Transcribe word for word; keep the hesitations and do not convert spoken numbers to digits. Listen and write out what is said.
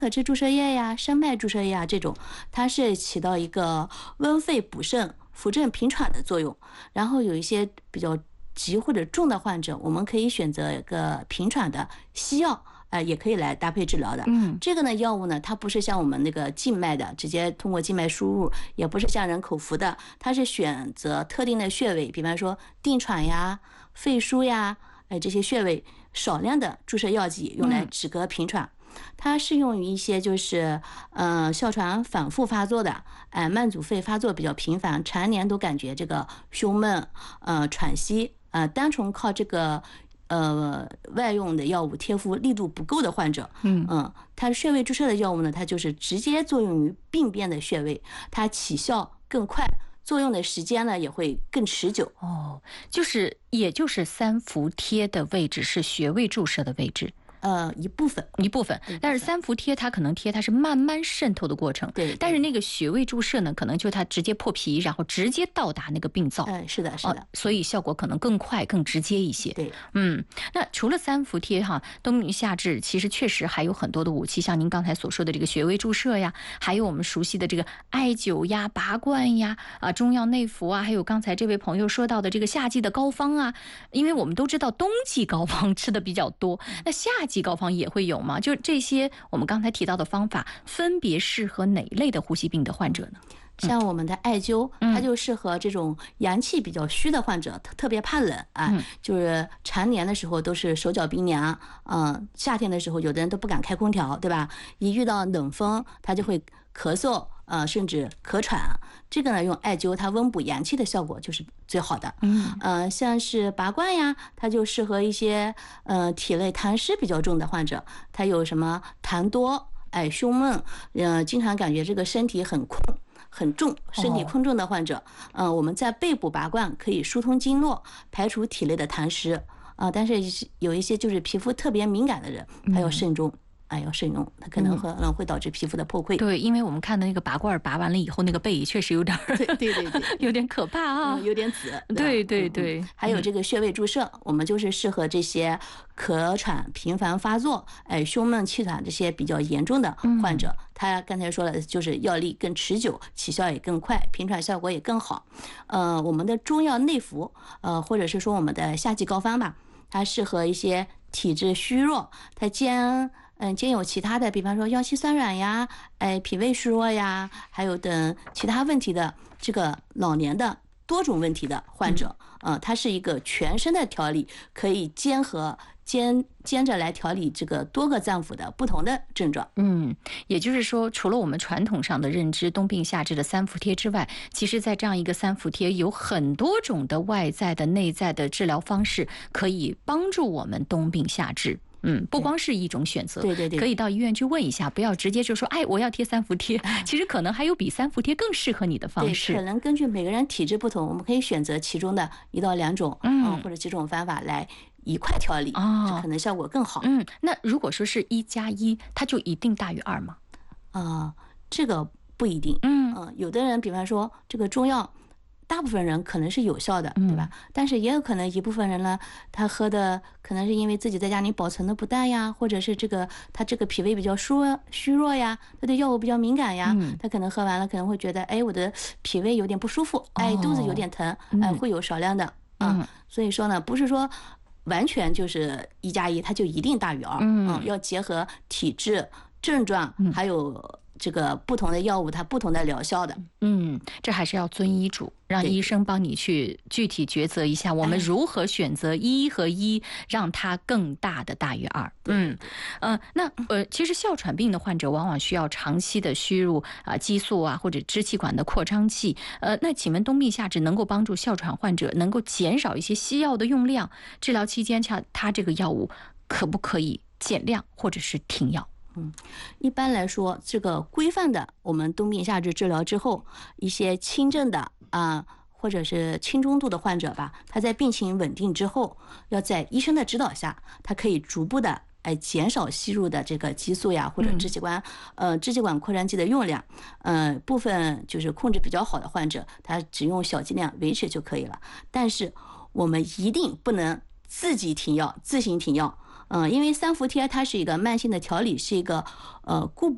可脂注射液呀、生脉注射液啊这种，它是起到一个温肺补肾、扶正平喘的作用。然后有一些比较急或者重的患者，我们可以选择一个平喘的西药。呃，也可以来搭配治疗的。 嗯， 这个呢，药物呢，它不是像我们那个静脉的，直接通过静脉输入，也不是像人口服的，它是选择特定的穴位，比方说定喘呀、肺腧呀，哎，这些穴位少量的注射药剂，用来止咳平喘。嗯、它适用于一些就是呃哮喘反复发作的，哎、呃，慢阻肺发作比较频繁，常年都感觉这个胸闷、呃喘息，呃，单纯靠这个。呃，外用的药物贴敷力度不够的患者，嗯嗯，它穴位注射的药物呢，它就是直接作用于病变的穴位，它起效更快，作用的时间呢也会更持久。 哦，就是也就是三伏贴的位置是穴位注射的位置。 呃，一部分一部分，但是三伏贴它可能贴它是慢慢渗透的过程， 对。 但是那个穴位注射呢，可能就它直接破皮，然后直接到达那个病灶。 嗯，是的，是的、呃， 所以效果可能更快、更直接一些。 对， 嗯，那除了三伏贴哈，冬病夏治其实确实还有很多的武器，像您刚才所说的这个穴位注射呀，还有我们熟悉的这个艾灸呀、拔罐呀、啊中药内服啊，还有刚才这位朋友说到的这个夏季的膏方啊，因为我们都知道冬季膏方吃的比较多，那夏季膏方也会有吗？就这些我们刚才提到的方法，分别适合哪一类的呼吸病的患者呢？ 像我们的艾灸，它就适合这种阳气比较虚的患者，特别怕冷啊，就是常年的时候都是手脚冰凉，嗯，夏天的时候有的人都不敢开空调，对吧？一遇到冷风，他就会咳嗽，呃，甚至咳喘。这个呢，用艾灸，它温补阳气的效果就是最好的。嗯，呃，像是拔罐呀，它就适合一些呃体内痰湿比较重的患者，他有什么痰多，哎，胸闷，呃，经常感觉这个身体很空。很重，身体困重的患者，嗯、哦呃，我们在背部拔罐可以疏通经络，排除体内的痰湿啊、呃。但是有一些就是皮肤特别敏感的人，他要慎重。嗯哎，要慎用，它可能会嗯会导致皮肤的破溃。 对，因为我们看的那个拔罐拔完了以后，那个背确实有点对对对对， 有点可怕啊， 嗯、有点紫。 对对对、 嗯，还有这个穴位注射，嗯、我们就是适合这些咳喘频繁发作、哎胸闷气喘这些比较严重的患者。嗯、他刚才说了，就是药力更持久，起效也更快，平喘效果也更好。呃，我们的中药内服，呃，或者是说我们的夏季膏方吧，它适合一些体质虚弱，它兼嗯，兼有其他的，比方说腰膝酸软呀，哎，脾胃虚弱呀，还有等其他问题的这个老年的多种问题的患者，嗯、呃，它是一个全身的调理，可以兼和兼兼着来调理这个多个脏腑的不同的症状。 嗯，也就是说，除了我们传统上的认知冬病夏治的三伏贴之外，其实在这样一个三伏贴有很多种的外在的、内在的治疗方式，可以帮助我们冬病夏治。嗯，不光是一种选择， 对对对， 可以到医院去问一下，不要直接就说，哎，我要贴三伏贴。其实可能还有比三伏贴更适合你的方式。 对，可能根据每个人体质不同，我们可以选择其中的一到两种，嗯，嗯或者几种方法来一块调理，哦，可能效果更好。 嗯，那如果说是一加一，它就一定大于二吗？ 啊、呃，这个不一定。嗯嗯、呃，有的人，比方说这个中药。大部分人可能是有效的，对吧？嗯、但是也有可能一部分人呢，他喝的可能是因为自己在家里保存的不当呀，或者是这个他这个脾胃比较虚虚弱呀，他对药物比较敏感呀，嗯、他可能喝完了可能会觉得，哎，我的脾胃有点不舒服，哎，肚子有点疼，哎，呃，会有少量的啊。嗯、所以说呢，不是说完全就是一加一，它就一定大于二，嗯、啊，要结合体质、症状还有。这个不同的药物它不同的疗效的， 嗯，这还是要遵医嘱，让医生帮你去具体抉择一下，我们如何选择一和一，让它更大的大于二。嗯，呃，那呃，其实哮喘病的患者往往需要长期的吸入啊、呃、激素啊或者支气管的扩张器，呃，那请问冬病夏治能够帮助哮喘患者能够减少一些西药的用量，治疗期间它它这个药物可不可以减量或者是停药？ 嗯，一般来说，这个规范的，我们冬病夏治治疗之后，一些轻症的啊、呃，或者是轻中度的患者吧，他在病情稳定之后，要在医生的指导下，他可以逐步的哎减少吸入的这个激素呀，或者支气管、嗯、呃支气管扩张剂的用量。呃，部分就是控制比较好的患者，他只用小剂量维持就可以了。但是我们一定不能自己停药，自行停药。嗯、呃，因为三伏贴它是一个慢性的调理，是一个呃固本。